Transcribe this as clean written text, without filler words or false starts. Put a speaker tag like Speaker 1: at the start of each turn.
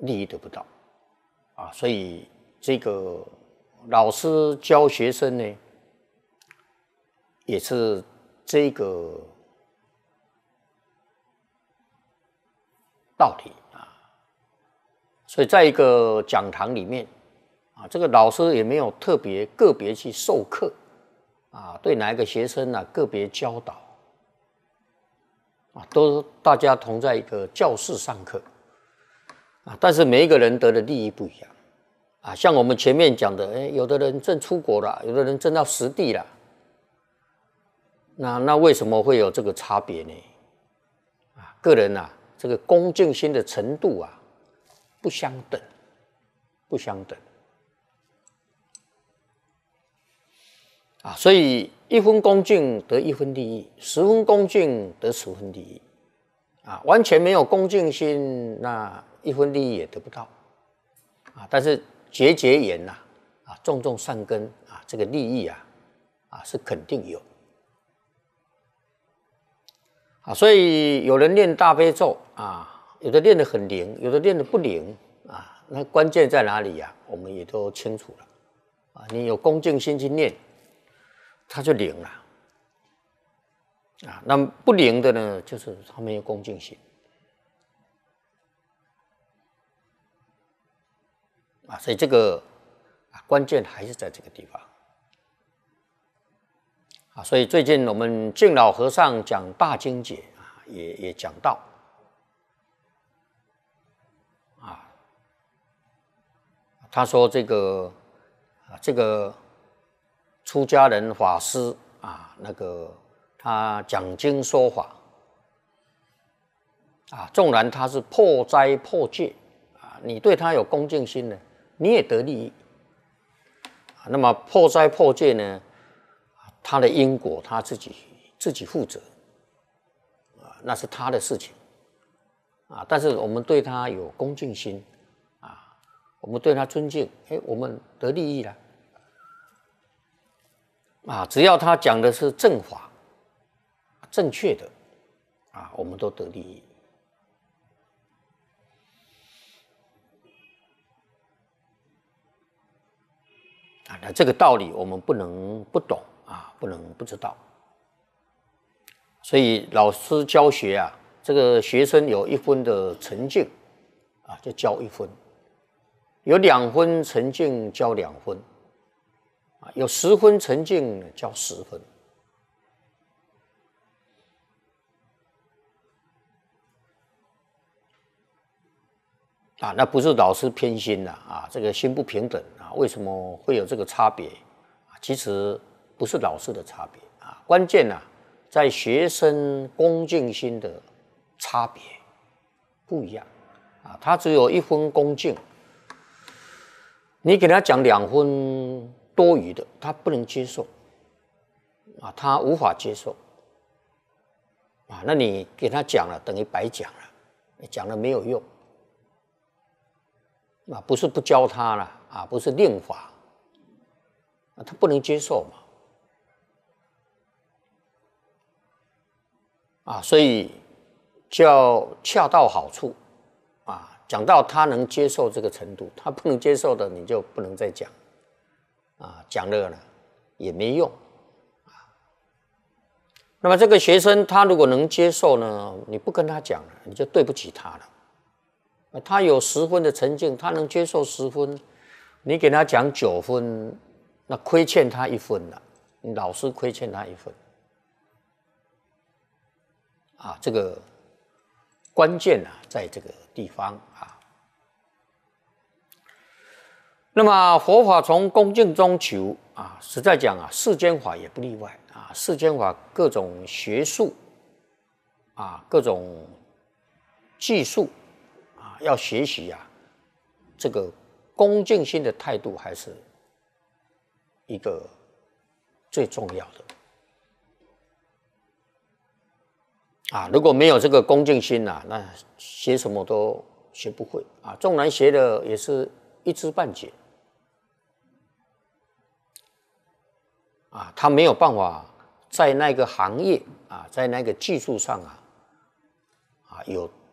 Speaker 1: 利益得不到啊。所以这个老师教学生呢，也是这个道理啊。所以在一个讲堂里面啊，这个老师也没有特别个别去授课啊，对哪一个学生啊个别教导啊，都大家同在一个教室上课啊，但是每一个人得的利益不一样啊。像我们前面讲的，有的人正出国了，有的人正到实地了，那为什么会有这个差别呢？啊，个人啊，这个恭敬心的程度啊，不相等，不相等啊。所以1分恭敬得1分利益，10分恭敬得10分利益啊。完全没有恭敬心，那1分利益也得不到啊。但是节节言呐，啊，种种善根啊，这个利益啊，是肯定有。啊，所以有人念大悲咒啊，有的念得很灵，有的念得不灵啊。那关键在哪里呀？我们也都清楚了啊。你有恭敬心去念，它就灵了啊。那不灵的呢，就是他没有恭敬心啊。所以这个关键还是在这个地方啊。所以最近我们敬老和尚讲大经解啊，也讲到啊，他说这个出家人法师啊，那个他讲经说法啊，纵然他是破灾破戒啊，你对他有恭敬心呢，你也得利益啊。那么破灾破戒呢，他的因果他自己负责啊，那是他的事情啊。但是我们对他有恭敬心啊，我们对他尊敬，我们得利益了啊。只要他讲的是正法、正确的啊，我们都得利益啊。那这个道理我们不能不懂啊，不能不知道。所以老师教学啊，这个学生有1分的沉静啊，就教1分；有2分沉静，教2分；啊，有10分沉静，教10分。啊，那不是老师偏心了啊，这个心不平等啊，为什么会有这个差别？其实不是老师的差别啊，关键啊在学生恭敬心的差别不一样啊。他只有1分恭敬，你给他讲2分多余的，他不能接受啊，他无法接受啊。那你给他讲了，等于白讲了，你讲了没有用。啊，不是不教他了啊，不是令法啊，他不能接受嘛啊，所以就要恰到好处啊，讲到他能接受这个程度，他不能接受的你就不能再讲啊，讲了呢也没用啊。那么这个学生他如果能接受呢，你不跟他讲了，你就对不起他了。他有10分的沉静，他能接受10分，你给他讲9分，那亏欠他1分了，你老师亏欠他1分啊。这个关键啊，在这个地方啊。那么佛法从恭敬中求啊，实在讲啊，世间法也不例外啊。世间法各种学术啊，各种技术。要学习啊，这个恭敬心的态度还是一个最重要的啊。如果没有这个恭敬心啊，那学什么都学不会啊。纵然学的也是一知半解啊，他没有办法在那个行业啊，在那个技术上有